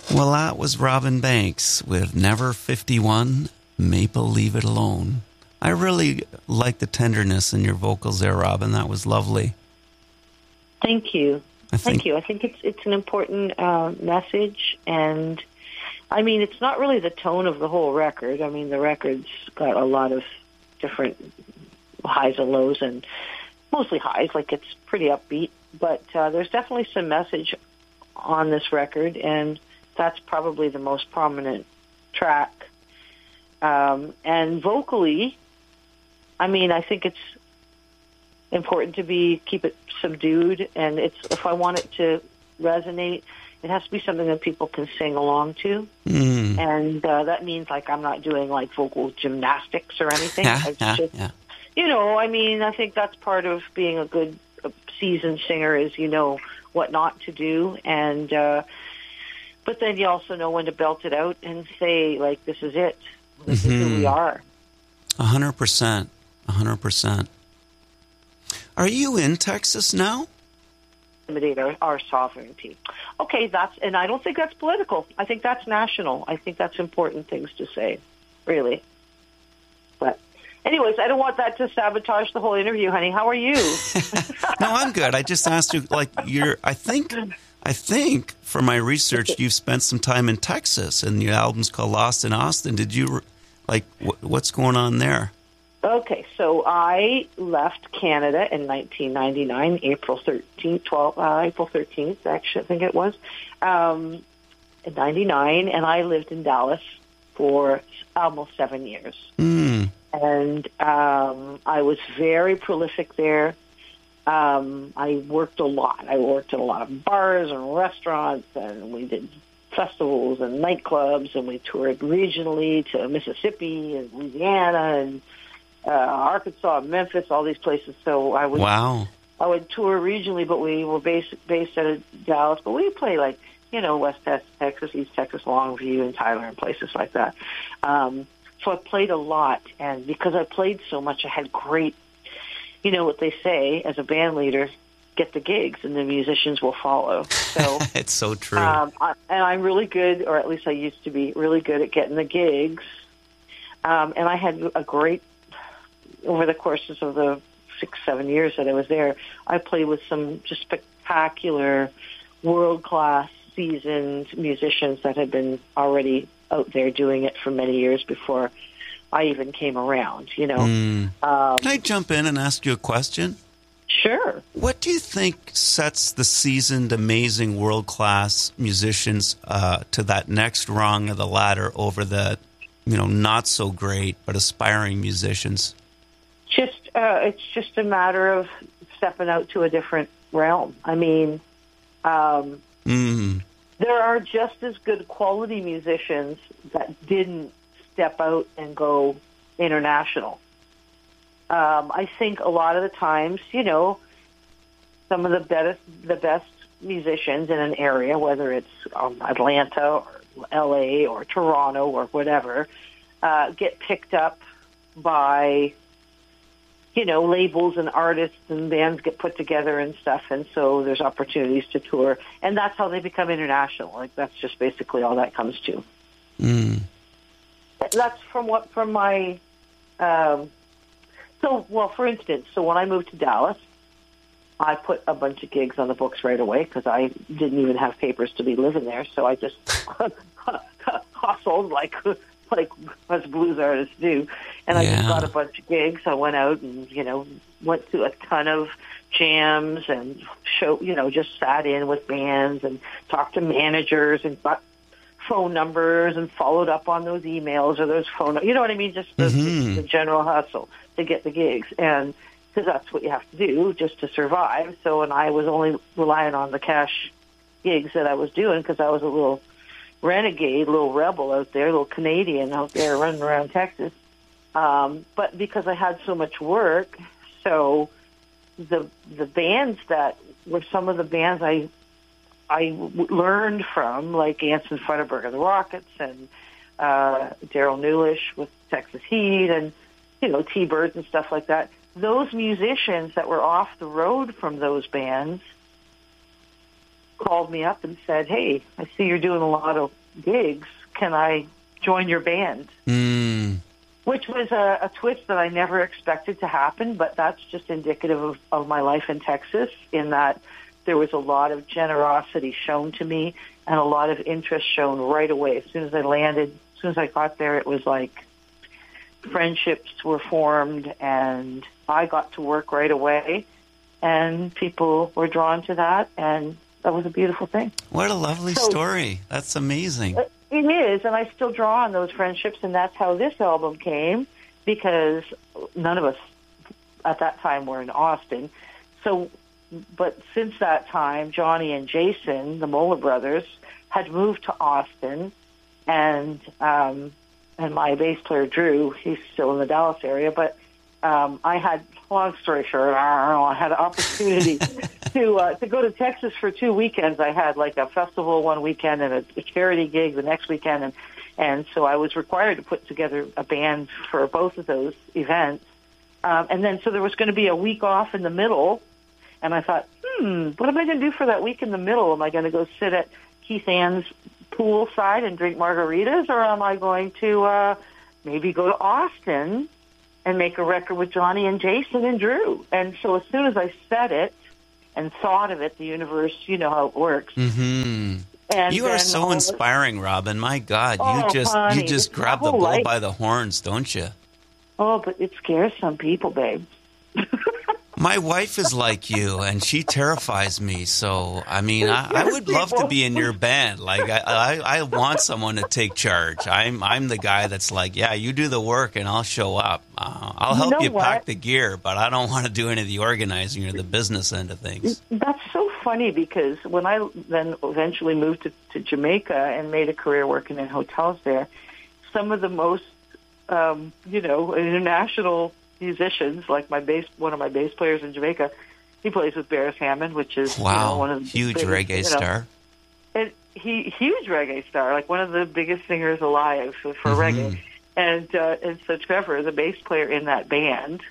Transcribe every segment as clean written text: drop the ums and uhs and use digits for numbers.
Well, that was Robin Banks with Never 51, Maple Leave It Alone. I really like the tenderness in your vocals there, Robin. That was lovely. Thank you. Thank you. I think it's an important message, and I mean, it's not really the tone of the whole record. I mean, the record's got a lot of different highs and lows, and mostly highs, like it's pretty upbeat, but there's definitely some message on this record, and that's probably the most prominent track. And vocally, I mean, I think it's important to keep it subdued, and if I want it to resonate, it has to be something that people can sing along to. And that means, like, I'm not doing, like, vocal gymnastics or anything. It's just, you know, I mean, I think that's part of being a good seasoned singer is, you know, what not to do. And but then you also know when to belt it out and say, like, this is it. This is who we are. 100%. 100%. Are you in Texas now? Our sovereignty. Okay, and I don't think that's political. I think that's national. I think that's important things to say, really. But anyways, I don't want that to sabotage the whole interview, honey. How are you? No, I'm good. I just asked you, like, I think from my research, you've spent some time in Texas, and your album's called Lost in Austin. Did you, like, what's going on there? Okay, so I left Canada in 1999, April 13th, actually, I think it was, in 99, and I lived in Dallas for almost 7 years. And I was very prolific there. I worked a lot. I worked in a lot of bars and restaurants, and we did festivals and nightclubs, and we toured regionally to Mississippi and Louisiana and Arkansas, Memphis, all these places. So I would tour regionally, but we were based out of Dallas. But we play, like, you know, West Texas, East Texas, Longview, and Tyler, and places like that. So I played a lot, and because I played so much, I had great, you know what they say as a band leader, get the gigs, and the musicians will follow. So it's so true. And I'm really good, or at least I used to be really good at getting the gigs. And I had a great, over the courses of the 6-7 years that I was there, I played with some just spectacular, world-class, seasoned musicians that had been already out there doing it for many years before I even came around, you know. Can I jump in and ask you a question? Sure. What do you think sets the seasoned, amazing, world-class musicians to that next rung of the ladder over the, you know, not so great but aspiring musicians? It's just a matter of stepping out to a different realm. I mean, there are just as good quality musicians that didn't step out and go international. I think a lot of the times, you know, some of the best musicians in an area, whether it's Atlanta or LA or Toronto or whatever, get picked up by, you know, labels and artists, and bands get put together and stuff, and so there's opportunities to tour, and that's how they become international. Like, that's just basically all that comes to. That's from my. For instance, when I moved to Dallas, I put a bunch of gigs on the books right away because I didn't even have papers to be living there, so I just hustled like us blues artists do. And I just got a bunch of gigs. I went out and, you know, went to a ton of jams and just sat in with bands and talked to managers and got phone numbers and followed up on those emails or those you know what I mean? Just the general hustle to get the gigs. And because that's what you have to do just to survive. So, and I was only relying on the cash gigs that I was doing because I was a little renegade, little rebel out there, little Canadian out there running around Texas. But because I had so much work, so the bands that were some of the bands I learned from, like Anson Funderburg and the Rockets and Daryl Newlish with Texas Heat and, you know, T-Birds and stuff like that. Those musicians that were off the road from those bands called me up and said, hey, I see you're doing a lot of gigs. Can I join your band? Which was a twist that I never expected to happen, but that's just indicative of my life in Texas, in that there was a lot of generosity shown to me and a lot of interest shown right away. As soon as I landed, as soon as I got there, it was like friendships were formed, and I got to work right away, and people were drawn to that, and that was a beautiful thing. What a lovely story. That's amazing. It is, and I still draw on those friendships, and that's how this album came, because none of us at that time were in Austin. So, but since that time, Johnny and Jason, the Moeller brothers, had moved to Austin, and my bass player, Drew, he's still in the Dallas area, but I had, long story short, I had an opportunity to go to Texas for 2 weekends. I had like a festival one weekend and a charity gig the next weekend, and so I was required to put together a band for both of those events. And then so there was going to be a week off in the middle, and I thought, what am I going to do for that week in the middle? Am I going to go sit at Keith Ann's poolside and drink margaritas, or am I going to maybe go to Austin and make a record with Johnny and Jason and Drew? And so as soon as I said it and thought of it, the universe, you know how it works. Mm-hmm. And you are so inspiring, Robin. My God, honey, you just grab the bull by the horns, don't you? Oh, but it scares some people, babe. My wife is like you, and she terrifies me. So, I mean, I would love to be in your band. Like, I want someone to take charge. I'm the guy that's like, yeah, you do the work, and I'll show up. I'll help you pack the gear, but I don't want to do any of the organizing or the business end of things. That's so funny, because when I then eventually moved to Jamaica and made a career working in hotels there, some of the most, international musicians, like one of my bass players in Jamaica, he plays with Beres Hammond, which is one of the huge biggest, reggae star. And huge reggae star, like one of the biggest singers alive for reggae. And so Trevor, the bass player in that band,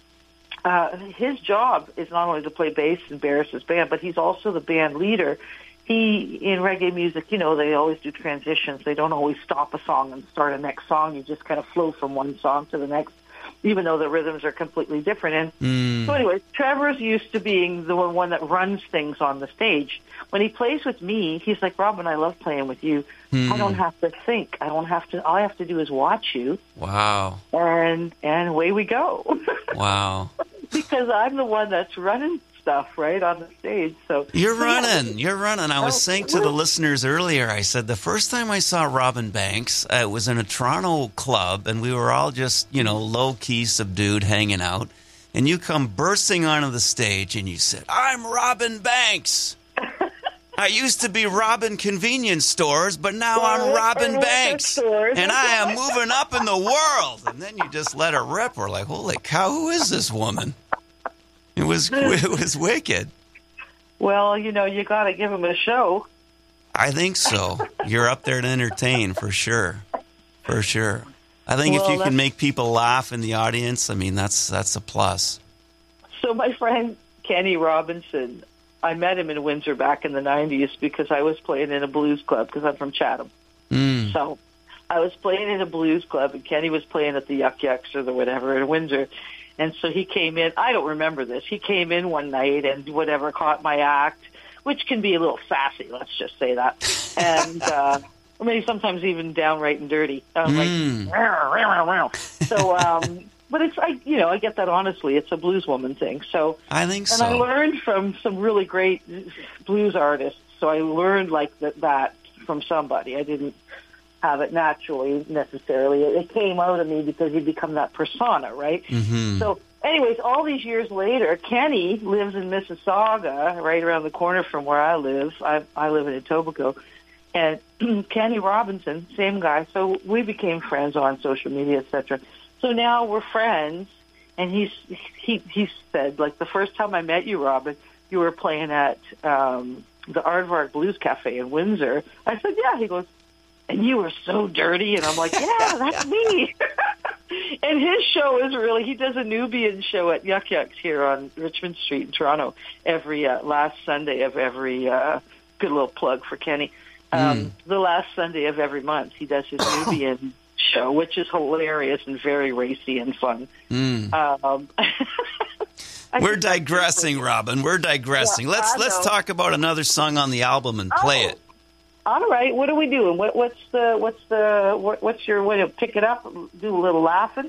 his job is not only to play bass in Beres's band, but he's also the band leader. In reggae music, they always do transitions. They don't always stop a song and start a next song. You just kind of flow from one song to the next, even though the rhythms are completely different. And so anyway, Trevor's used to being the one that runs things on the stage. When he plays with me, he's like, Robin, I love playing with you. I don't have to think. All I have to do is watch you. Wow. And away we go. Wow. Because I'm the one that's running stuff right on the stage. So You're running. I was saying to the listeners earlier, I said the first time I saw Robin Banks, it was in a Toronto club, and we were all just, low-key, subdued, hanging out. And you come bursting onto the stage, and you said, I'm Robin Banks. I used to be Robin Convenience Stores, but now I'm Robin Banks. And I am moving up in the world. And then you just let her rip. We're like, holy cow, who is this woman? It was wicked. Well, you got to give him a show. I think so. You're up there to entertain, for sure. For sure. I think if you can make people laugh in the audience, I mean, that's a plus. So my friend Kenny Robinson, I met him in Windsor back in the 90s because I was playing in a blues club, because I'm from Chatham. So I was playing in a blues club, and Kenny was playing at the Yuck Yucks or the whatever in Windsor. And so he came in. I don't remember this. He came in one night and caught my act, which can be a little sassy, let's just say that. And or maybe sometimes even downright and dirty. Like, so, but it's, I get that honestly. It's a blues woman thing. So I think so. And I learned from some really great blues artists. So I learned like that from somebody. I didn't have it naturally necessarily. It came out of me because you become that persona, right? So anyways, all these years later, Kenny lives in Mississauga, right around the corner from where I live. I live in Etobicoke. And Kenny Robinson, same guy. So we became friends on social media, etc. So now we're friends. And he said, like, the first time I met you, Robin, you were playing at the Aardvark Blues Cafe in Windsor. I said, yeah. He goes, and you were so dirty. And I'm like, yeah, that's me. And his show is really, he does a Nubian show at Yuck Yucks here on Richmond Street in Toronto every last Sunday of every, good little plug for Kenny. The last Sunday of every month, he does his Nubian show, which is hilarious and very racy and fun. We're digressing, Robin. We're digressing. Yeah, Let's talk about another song on the album and play it. All right. What are we doing? What's your pick it up? Do a little laughing.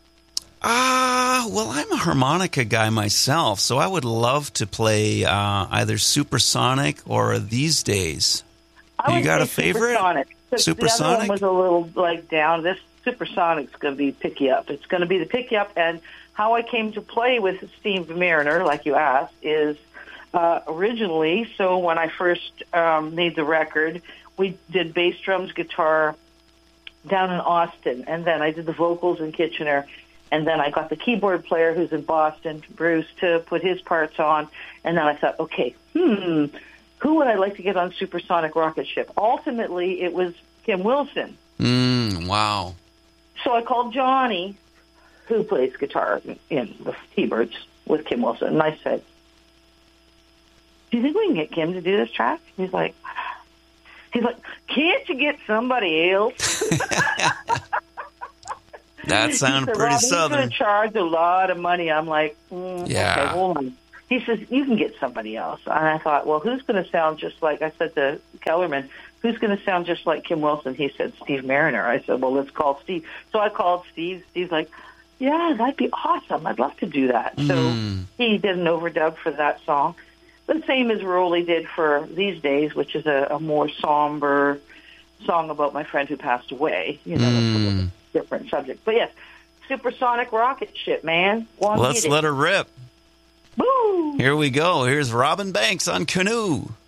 Well, I'm a harmonica guy myself, so I would love to play either Supersonic or These Days. You got a favorite? Supersonic. The other one was a little down. This Supersonic's going to be pick you up. It's going to be the pick you up. And how I came to play with Steve Mariner, like you asked, is originally. So when I first made the record, we did bass, drums, guitar down in Austin, and then I did the vocals in Kitchener. And then I got the keyboard player who's in Boston, Bruce, to put his parts on. And then I thought, okay, who would I like to get on Supersonic Rocket Ship? Ultimately, it was Kim Wilson. Wow. So I called Johnny, who plays guitar in the T-Birds with Kim Wilson, and I said, do you think we can get Kim to do this track? He's like, can't you get somebody else? That sounded pretty southern. He's going to charge a lot of money. I'm like, okay, hold on. He says, you can get somebody else. And I thought, well, who's going to sound just like, I said to Kellerman, who's going to sound just like Kim Wilson? He said, Steve Mariner. I said, well, let's call Steve. So I called Steve. Steve's like, yeah, that'd be awesome. I'd love to do that. So he did an overdub for that song. The same as Rolly did for These Days, which is a more somber song about my friend who passed away. You know, that's a little different subject. But yes, Supersonic Rocket Ship, man. Let's let her rip. Woo! Here we go. Here's Robin Banks on Canoe.